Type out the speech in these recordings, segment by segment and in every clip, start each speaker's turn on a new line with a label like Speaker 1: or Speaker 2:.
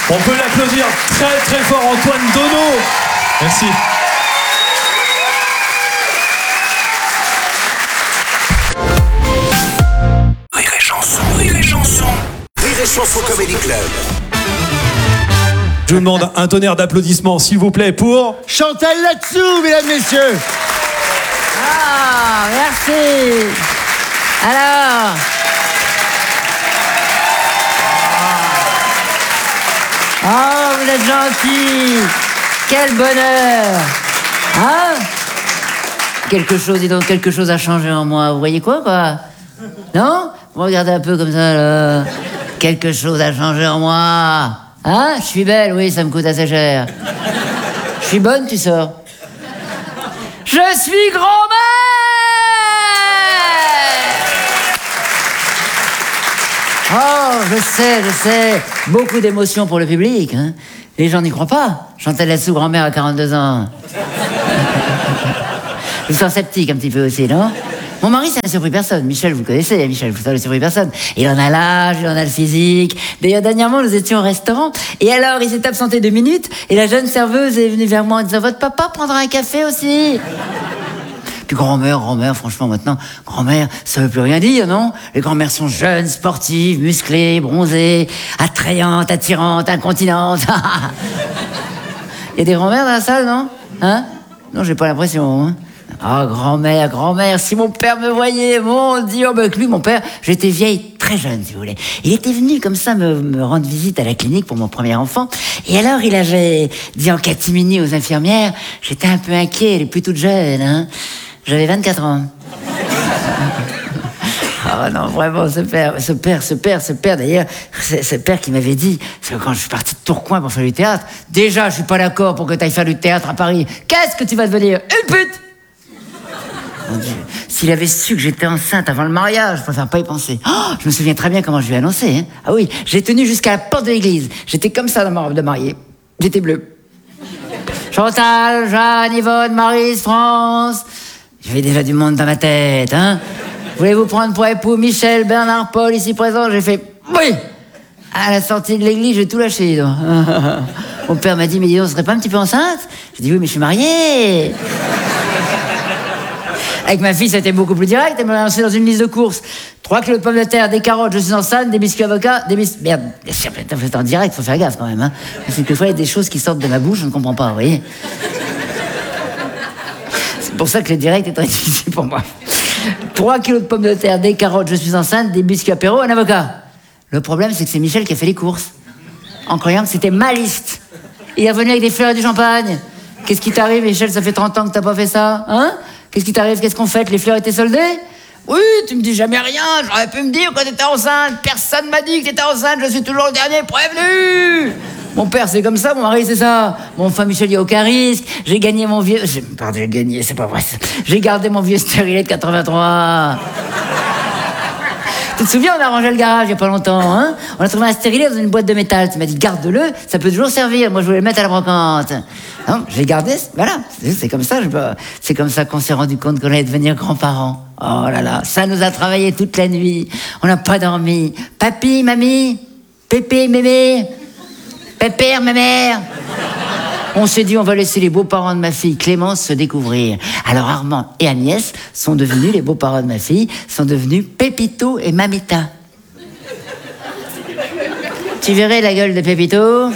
Speaker 1: On peut l'applaudir très très fort, Antoine Donneau. Merci.
Speaker 2: Rire et chanson, rire et chanson. Rire et chanson Comedy Club.
Speaker 1: Je vous demande un tonnerre d'applaudissements, s'il vous plaît, pour
Speaker 3: Chantal là-dessous, mesdames, messieurs.
Speaker 4: Ah, merci. Alors. Oh, vous êtes gentils. Quel bonheur. Hein? Quelque chose a changé en moi. Vous voyez quoi? Non? Vous regardez un peu comme ça, là. Quelque chose a changé en moi. Hein? Je suis belle, oui, ça me coûte assez cher. Je suis bonne, tu sors. Je suis grand-mère! Oh, je sais. Beaucoup d'émotions pour le public. Hein. Les gens n'y croient pas. Chantal là-dessous, grand-mère à 42 ans. Je suis sceptique un petit peu aussi, non? Mon mari, ça n'a surpris personne. Michel, vous connaissez, Michel, ça n'a surpris personne. Il en a l'âge, il en a le physique. D'ailleurs, dernièrement, nous étions au restaurant. Et alors, il s'est absenté 2 minutes. Et la jeune serveuse est venue vers moi en disant « Votre papa prendra un café aussi ?» Puis grand-mère, franchement, maintenant, grand-mère, ça veut plus rien dire, non? Les grand-mères sont jeunes, sportives, musclées, bronzées, attrayantes, attirantes, incontinentes. Il y a des grand-mères dans la salle, non? Hein? Non, j'ai pas l'impression, hein? Ah, grand-mère, si mon père me voyait, mon Dieu, avec lui, mon père, j'étais vieille, très jeune, si vous voulez. Il était venu comme ça me rendre visite à la clinique pour mon premier enfant. Et alors, il avait dit en catimini aux infirmières, j'étais un peu inquiet, elle est plus toute jeune, hein. J'avais 24 ans. Oh non, vraiment, ce père, d'ailleurs, ce père qui m'avait dit, parce que quand je suis parti de Tourcoing pour faire du théâtre, déjà, je suis pas d'accord pour que tu ailles faire du théâtre à Paris. Qu'est-ce que tu vas devenir? Une pute! Mon Dieu, s'il avait su que j'étais enceinte avant le mariage, je préfère pas y penser. Oh, je me souviens très bien comment je lui ai annoncé. Hein. Ah oui, j'ai tenu jusqu'à la porte de l'église. J'étais comme ça dans ma robe de mariée. J'étais bleue. Chantal, Jeanne, Yvonne, Maryse, France. J'avais déjà du monde dans ma tête, hein. Voulez-vous prendre pour époux Michel, Bernard, Paul, ici présent? J'ai fait oui. À la sortie de l'église, j'ai tout lâché. Donc. Mon père m'a dit, mais dis donc, on serait pas un petit peu enceinte? J'ai dit oui, mais je suis mariée. Avec ma fille, c'était beaucoup plus direct. Elle m'a lancé dans une liste de courses. 3 kilos de pommes de terre, des carottes, je suis enceinte, des biscuits avocats, des biscuits... Merde, c'est en direct, faut faire gaffe quand même, hein. Parce que quelquefois, il y a des choses qui sortent de ma bouche, je ne comprends pas, vous voyez. C'est pour ça que le direct est très difficile pour moi. 3 kilos de pommes de terre, des carottes, je suis enceinte, des biscuits apéro, un avocat. Le problème, c'est que c'est Michel qui a fait les courses. En croyant que c'était ma liste. Il est revenu avec des fleurs et du champagne. Qu'est-ce qui t'arrive, Michel? Ça fait 30 ans que t'as pas fait ça, hein? Qu'est-ce qui t'arrive? Qu'est-ce qu'on fait? Les fleurs étaient soldées? Oui, tu me dis jamais rien. J'aurais pu me dire quand t'étais enceinte. Personne m'a dit que t'étais enceinte. Je suis toujours le dernier prévenu. Mon père, c'est comme ça. Mon mari, c'est ça. Mon enfin, Michel, il n'y a aucun risque. J'ai gagné mon vieux... Pardon, j'ai gagné, c'est pas vrai. J'ai gardé mon vieux stérilet de 83. Tu te souviens, on a rangé le garage il n'y a pas longtemps, hein? On a trouvé un stérilet dans une boîte de métal. Tu m'as dit, garde-le, ça peut toujours servir. Moi, je voulais le mettre à la brocante. Non, j'ai gardé, voilà. C'est comme ça, c'est comme ça qu'on s'est rendu compte qu'on allait devenir grands-parents. Oh là là, ça nous a travaillé toute la nuit. On n'a pas dormi. Papy, mamie, pépé, mémé, pépère, mémère. On s'est dit, on va laisser les beaux-parents de ma fille Clémence se découvrir. Alors Armand et Agnès sont devenus, les beaux-parents de ma fille, sont devenus Pépito et Mamita. Tu verrais la gueule de Pépito?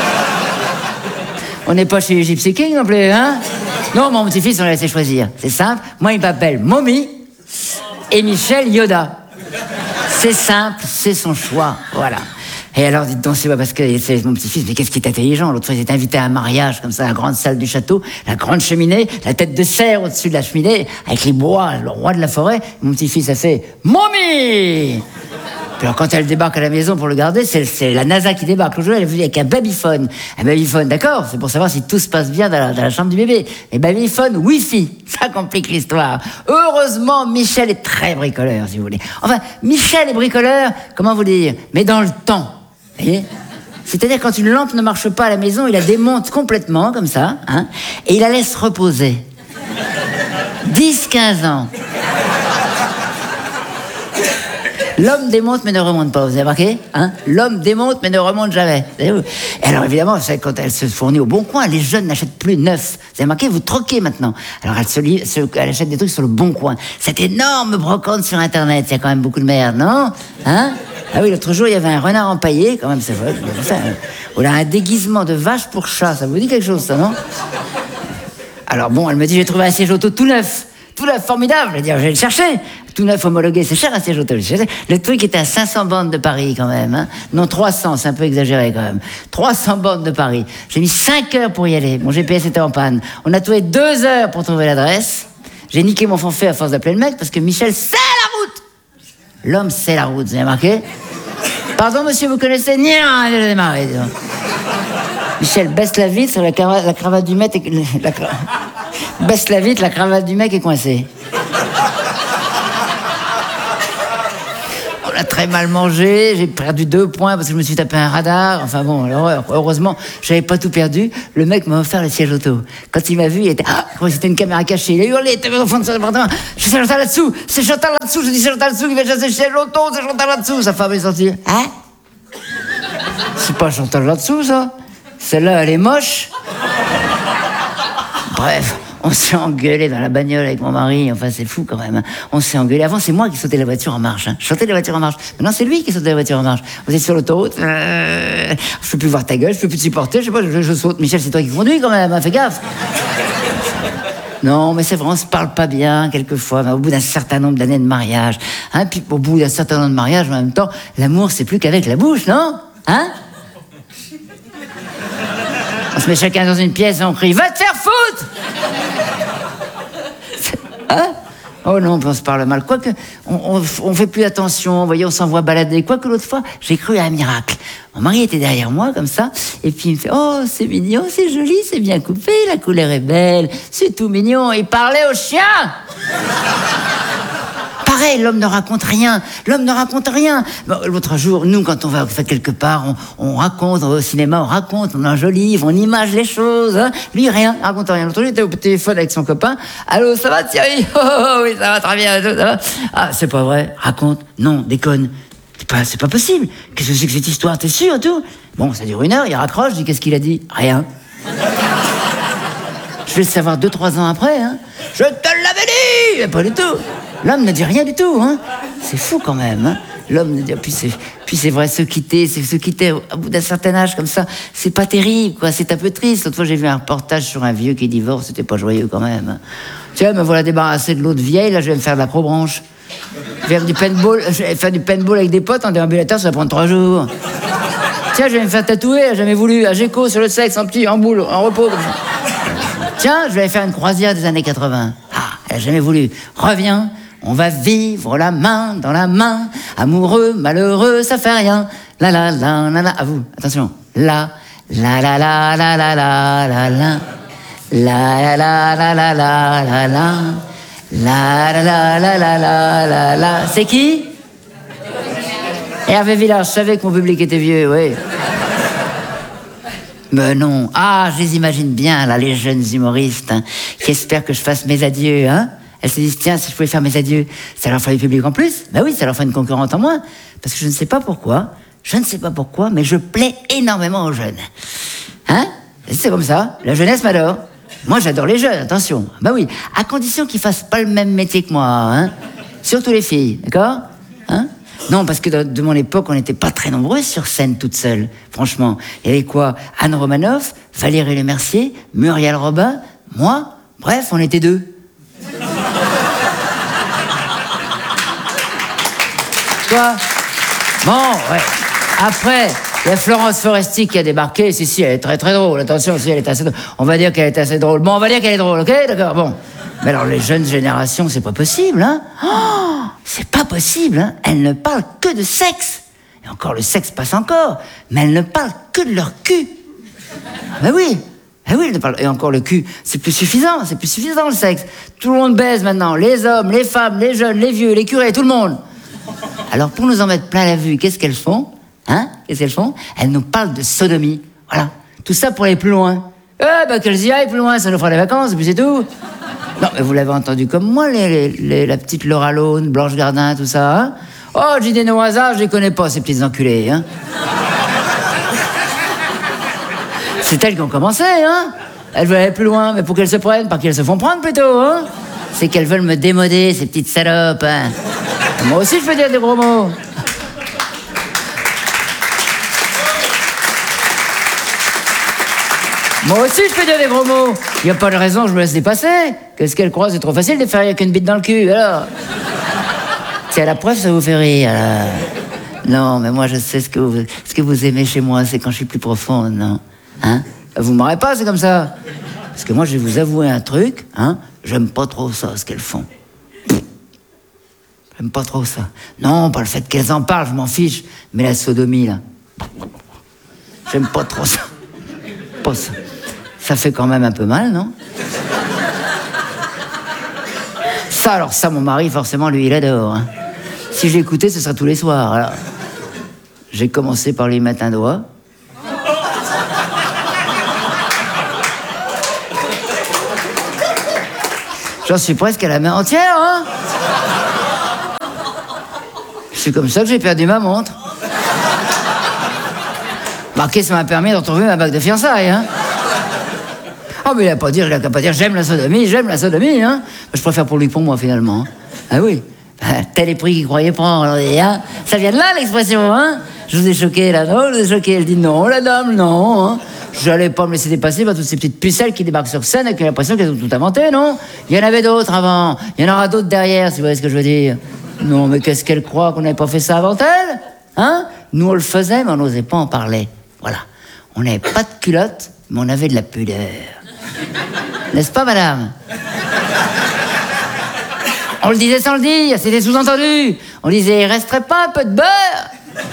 Speaker 4: On n'est pas chez Gypsy King non plus, hein? Non, mon petit-fils, on l'a laissé choisir. C'est simple, moi il m'appelle Mommy et Michel Yoda. C'est simple, c'est son choix, voilà. Et alors, dites donc, c'est pas parce que c'est mon petit-fils, mais qu'est-ce qui est intelligent? L'autre fois, il était invité à un mariage, comme ça, à la grande salle du château, la grande cheminée, la tête de cerf au-dessus de la cheminée, avec les bois, le roi de la forêt. Mon petit-fils a fait « Mommy !» Puis alors, quand elle débarque à la maison pour le garder, c'est la NASA qui débarque. Le jour, elle est venue avec un babyphone. Un babyphone, d'accord? C'est pour savoir si tout se passe bien dans la chambre du bébé. Mais babyphone, Wi-Fi. Ça complique l'histoire. Heureusement, Michel est très bricoleur, si vous voulez. Enfin, Michel est bricoleur, comment vous dire? Mais dans le temps. Vous voyez? C'est-à-dire, quand une lampe ne marche pas à la maison, il la démonte complètement, comme ça, hein, et il la laisse reposer. 10-15 ans. L'homme démonte mais ne remonte pas, vous avez remarqué, hein? L'homme démonte mais ne remonte jamais. Et alors évidemment, quand elle se fournit au Bon Coin, les jeunes n'achètent plus neuf. Vous avez remarqué, vous troquez maintenant. Alors elle achète des trucs sur le Bon Coin. Cette énorme brocante sur Internet, il y a quand même beaucoup de merde, non? Hein? Ah oui, l'autre jour, il y avait un renard empaillé, quand même, c'est vrai. On a un déguisement de vache pour chat, ça vous dit quelque chose, ça, non? Alors bon, elle me dit, j'ai trouvé un siège auto tout neuf, formidable. Je dis, je vais le chercher. Tout neuf homologué, c'est cher un siège auto. Le truc était à 500 bornes de Paris quand même. Hein. Non, 300, c'est un peu exagéré quand même. 300 bornes de Paris. J'ai mis 5 heures pour y aller. Mon GPS était en panne. On a trouvé 2 heures pour trouver l'adresse. J'ai niqué mon forfait à force d'appeler le mec parce que Michel sait la route. L'homme sait la route, vous avez remarqué? Pardon, monsieur, vous connaissez? Nia, j'ai démarré, disons. Michel baisse la vitre sur la cravate du mec. Baisse la vitre, la cravate du mec est coincée. On a très mal mangé, j'ai perdu 2 points parce que je me suis tapé un radar. Enfin bon, l'horreur. Heureusement, j'avais pas tout perdu. Le mec m'a offert le siège auto. Quand il m'a vu, il était... Ah, je crois que c'était une caméra cachée. Il a hurlé, il était au fond de son appartement. C'est Chantal là-dessous, c'est Chantal là-dessous. Je dis c'est Chantal là-dessous, il va chasser le siège auto, c'est Chantal là-dessous. Sa femme est sortie. Hein? C'est pas Chantal là-dessous, ça? Celle-là, elle est moche. Bref, on s'est engueulé dans la bagnole avec mon mari. Enfin, c'est fou quand même. On s'est engueulé. Avant, c'est moi qui sautais la voiture en marche. Je sautais la voiture en marche. Maintenant, c'est lui qui sautait la voiture en marche. Vous êtes sur l'autoroute. Je peux plus voir ta gueule, je peux plus te supporter. Je sais pas, je saute. Michel, c'est toi qui conduis quand même. Hein, fais gaffe. Non, mais c'est vrai, on se parle pas bien quelquefois, mais au bout d'un certain nombre d'années de mariage. Hein, puis au bout d'un certain nombre de mariage, en même temps, l'amour, c'est plus qu'avec la bouche, non? Hein? On se met chacun dans une pièce et on crie « Va te faire foutre !» Hein? Oh non, on se parle mal. Quoique, on fait plus attention, vous voyez, on s'envoie balader. Quoique l'autre fois, j'ai cru à un miracle. Mon mari était derrière moi, comme ça, et puis il me fait « Oh, c'est mignon, c'est joli, c'est bien coupé, la couleur est belle, c'est tout mignon. » Il parlait au chien. Pareil, l'homme ne raconte rien. L'homme ne raconte rien. Bon, l'autre jour, nous, quand on va quelque part, on raconte, on va au cinéma, on raconte, on enjolive, on image les choses. Hein. Lui, rien, il raconte rien. L'autre jour, il était au téléphone avec son copain. Allô, ça va, Thierry? Oh, oui, ça va très bien. Ça va. Ah, c'est pas vrai. Raconte. Non, déconne. C'est pas possible. Qu'est-ce que c'est que cette histoire? T'es sûr, tout? Bon, ça dure 1 heure, il raccroche, je dis, qu'est-ce qu'il a dit? Rien. Je vais le savoir 2-3 ans après, hein. Je te l'avais dit! Pas du tout. L'homme ne dit rien du tout, hein. C'est fou quand même, hein. L'homme ne dit... Puis c'est vrai, se quitter au bout d'un certain âge comme ça, c'est pas terrible, quoi. C'est un peu triste. L'autre fois, j'ai vu un reportage sur un vieux qui divorce, c'était pas joyeux quand même. Hein. Tiens, me voilà débarrassé de l'autre vieille, là, je vais me faire de l'acrobranche. Je vais faire du paintball avec des potes en déambulateur, ça va prendre 3 jours. Tiens, je vais me faire tatouer, j'ai jamais voulu, à Géco, sur le sexe, en boule, en repos. Tiens, je vais aller faire une croisière des années 80. Ah, elle a jamais voulu. Reviens, on va vivre la main dans la main. Amoureux, malheureux, ça fait rien. La la la la la. À vous, attention. La la la la la la la la la. La la la la la la la la. La la la la la la la la. C'est qui? Hervé Villard, je savais que mon public était vieux, oui. Mais non. Ah, je les imagine bien, là, les jeunes humoristes, hein, qui espèrent que je fasse mes adieux, hein. Elles se disent, tiens, si je pouvais faire mes adieux, ça leur ferait du public en plus. Ben oui, ça leur ferait une concurrente en moins. Parce que je ne sais pas pourquoi, mais je plais énormément aux jeunes. Hein? C'est comme ça, la jeunesse m'adore. Moi, j'adore les jeunes, attention. Ben oui, à condition qu'ils fassent pas le même métier que moi, hein. Surtout les filles, d'accord? Hein? Non, parce que de mon époque, on n'était pas très nombreuses sur scène toutes seules. Franchement, il y avait quoi? Anne Romanoff, Valérie Lemercier, Muriel Robin, moi. Bref, on était 2. Quoi? Bon, ouais. Après, il y a Florence Foresti qui a débarqué. Si, elle est très très drôle. Attention, si elle est assez drôle. On va dire qu'elle est assez drôle. Bon, on va dire qu'elle est drôle, ok? D'accord, bon. Mais alors, les jeunes générations, c'est pas possible, hein? Oh, c'est pas possible, hein? Elles ne parlent que de sexe. Et encore, le sexe passe encore. Mais elles ne parlent que de leur cul. Ben oui. Eh oui, et encore le cul, c'est plus suffisant le sexe. Tout le monde baise maintenant, les hommes, les femmes, les jeunes, les vieux, les curés, tout le monde. Alors pour nous en mettre plein la vue, qu'est-ce qu'elles font? Hein? Qu'est-ce qu'elles font? Elles nous parlent de sodomie. Voilà. Tout ça pour aller plus loin. Qu'elles y aillent plus loin, ça nous fera des vacances, et puis c'est tout. Non, mais vous l'avez entendu comme moi, la petite Laura Lone, Blanche Gardin, tout ça, hein? Oh, j'ai des noms au hasard, je les connais pas, ces petites enculées, hein. C'est elles qui ont commencé, hein. Elles veulent aller plus loin, mais pour qu'elles se prennent, pas qu'elles se font prendre plutôt, hein. C'est qu'elles veulent me démoder, ces petites salopes, hein. Moi aussi, je peux dire des gros mots. Moi aussi, je peux dire des gros mots. Il n'y a pas de raison que je me laisse dépasser. Qu'est-ce qu'elles croient? C'est trop facile de faire rire qu'une bite dans le cul, alors. C'est à la preuve, ça vous fait rire, alors. Non, mais moi, je sais ce que vous aimez chez moi, c'est quand je suis plus profonde, non? Hein? Vous m'aurez pas, c'est comme ça. Parce que moi, je vais vous avouer un truc, hein? J'aime pas trop ça, ce qu'elles font. J'aime pas trop ça. Non, pas le fait qu'elles en parlent, je m'en fiche. Mais la sodomie, là. J'aime pas trop ça. Pas ça. Ça fait quand même un peu mal, non? Ça, alors ça, mon mari, forcément, lui, il adore. Hein. Si je l'écoutais, ce serait tous les soirs. Alors, j'ai commencé par lui mettre un doigt. J'en suis presque à la main entière, hein? C'est comme ça que j'ai perdu ma montre. Marqué, ça m'a permis de retrouver ma bague de fiançailles, hein? Oh, mais il n'a qu'à pas dire j'aime la sodomie, hein? Je préfère pour lui, pour moi, finalement. Ah oui? Tel est pris qu'il croyait prendre. Hein? Ça vient de là, l'expression, hein? Je vous ai choqué, là, non? Je vous ai choqué. Elle dit non, la dame, non, hein? J'allais pas me laisser dépasser par toutes ces petites pucelles qui débarquent sur scène et qui ont l'impression qu'elles ont tout inventé, non? Il y en avait d'autres avant. Il y en aura d'autres derrière, si vous voyez ce que je veux dire. Non, mais qu'est-ce qu'elle croit qu'on n'avait pas fait ça avant elle? Hein? Nous, on le faisait, mais on n'osait pas en parler. Voilà. On n'avait pas de culotte, mais on avait de la pudeur. N'est-ce pas, madame? On le disait sans le dire, c'était sous-entendu. On disait, il resterait pas un peu de beurre?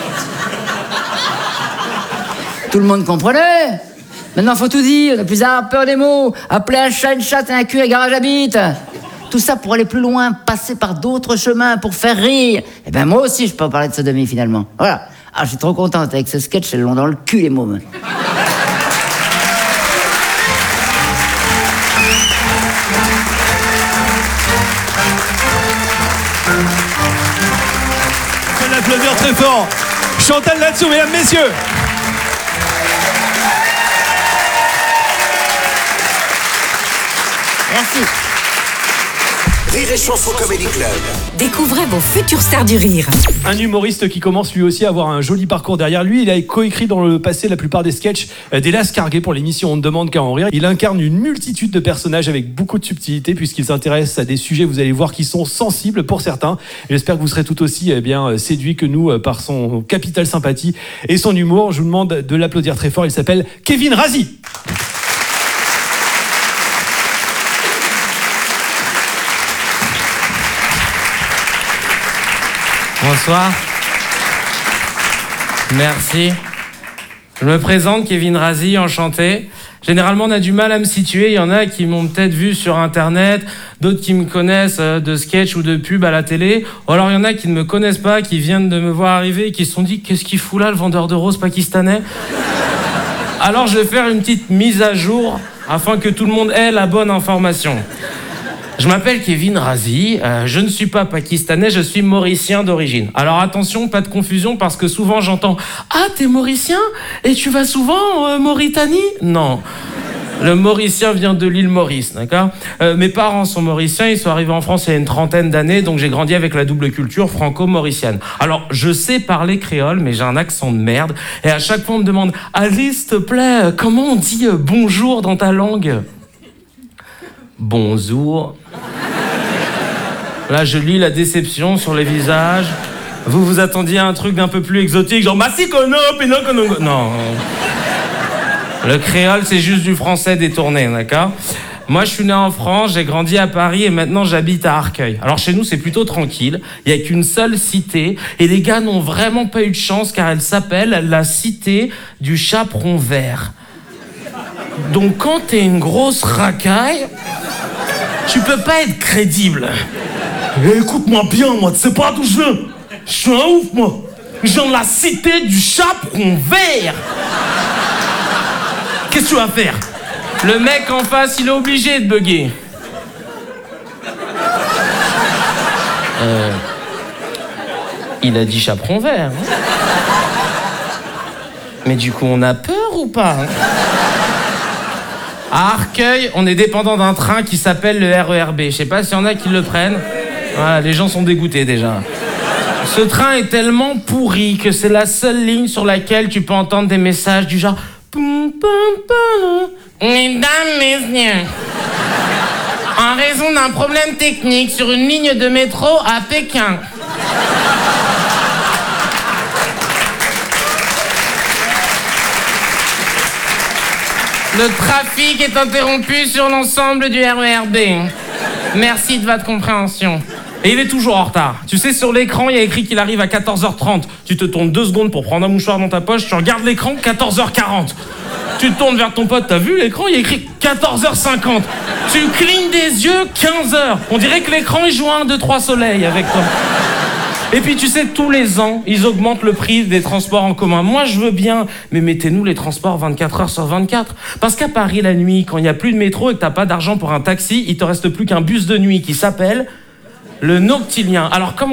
Speaker 4: Tout le monde comprenait. Maintenant, faut tout dire, ne plus avoir peur des mots. Appeler un chat, une chatte et un cul, un garage à bite. Tout ça pour aller plus loin, passer par d'autres chemins, pour faire rire. Eh ben, moi aussi, je peux en parler de sodomie, finalement. Voilà. Ah, je suis trop contente avec ce sketch, elles l'ont dans le cul, les mômes.
Speaker 1: On peut l'applaudir très fort. Chantal Latsou, mesdames, messieurs.
Speaker 4: Merci.
Speaker 2: Rire et Chanson Comedy Club.
Speaker 5: Découvrez vos futures stars du rire.
Speaker 1: Un humoriste qui commence lui aussi à avoir un joli parcours derrière lui. Il a coécrit dans le passé la plupart des sketchs d'Hélas Carguet pour l'émission On ne demande qu'à en rire. Il incarne une multitude de personnages avec beaucoup de subtilité puisqu'il s'intéresse à des sujets, vous allez voir, qui sont sensibles pour certains. J'espère que vous serez tout aussi séduits que nous par son capital sympathie et son humour. Je vous demande de l'applaudir très fort. Il s'appelle Kevin Razi.
Speaker 6: Bonsoir. Merci. Je me présente, Kevin Razi, enchanté. Généralement, on a du mal à me situer. Il y en a qui m'ont peut-être vu sur Internet, d'autres qui me connaissent de sketch ou de pub à la télé. Ou alors, il y en a qui ne me connaissent pas, qui viennent de me voir arriver et qui se sont dit « Qu'est-ce qu'il fout là, le vendeur de roses pakistanais ?» Alors, je vais faire une petite mise à jour afin que tout le monde ait la bonne information. Je m'appelle Kevin Razi, je ne suis pas pakistanais, je suis mauricien d'origine. Alors attention, pas de confusion parce que souvent j'entends « Ah, t'es mauricien? Et tu vas souvent en Mauritanie ?» Non, le mauricien vient de l'île Maurice, d'accord? Mes parents sont mauriciens, ils sont arrivés en France il y a une trentaine d'années, donc j'ai grandi avec la double culture franco-mauricienne. Alors, je sais parler créole, mais j'ai un accent de merde, et à chaque fois on me demande « Alice, s'il te plaît, comment on dit bonjour dans ta langue ?» Bonjour. Là, je lis la déception sur les visages. Vous vous attendiez à un truc d'un peu plus exotique, genre Massikono, Pinokono. Non. Le créole, c'est juste du français détourné, d'accord? Moi, je suis né en France, j'ai grandi à Paris et maintenant j'habite à Arcueil. Alors chez nous, c'est plutôt tranquille. Il n'y a qu'une seule cité et les gars n'ont vraiment pas eu de chance car elle s'appelle la cité du Chaperon Vert. Donc quand t'es une grosse racaille, tu peux pas être crédible.
Speaker 7: Eh, écoute-moi bien, moi, tu sais pas d'où je viens. Je suis un ouf, moi. Je viens de la cité du Chaperon Vert. Qu'est-ce que tu vas faire?
Speaker 6: Le mec en face, il est obligé de bugger. Il a dit chaperon vert. Hein. Mais du coup, on a peur ou pas hein? À Arcueil, on est dépendant d'un train qui s'appelle le RERB. Je sais pas s'il y en a qui le prennent. Voilà, les gens sont dégoûtés déjà. Ce train est tellement pourri que c'est la seule ligne sur laquelle tu peux entendre des messages du genre Mesdames, messieurs, en raison d'un problème technique sur une ligne de métro à Pékin. Le trafic est interrompu sur l'ensemble du RERB. Merci de votre compréhension. Et il est toujours en retard. Tu sais, sur l'écran, il y a écrit qu'il arrive à 14h30. Tu te tournes 2 secondes pour prendre un mouchoir dans ta poche, tu regardes l'écran, 14h40. Tu te tournes vers ton pote, t'as vu l'écran, il y a écrit 14h50. Tu clignes des yeux, 15h. On dirait que l'écran, il joue 1, 2, 3 soleils avec toi. Et puis tu sais, tous les ans, ils augmentent le prix des transports en commun. Moi, je veux bien, mais mettez-nous les transports 24 heures sur 24. Parce qu'à Paris, la nuit, quand il n'y a plus de métro et que t'as pas d'argent pour un taxi, il te reste plus qu'un bus de nuit qui s'appelle le Noctilien. Alors, comment vous dire ?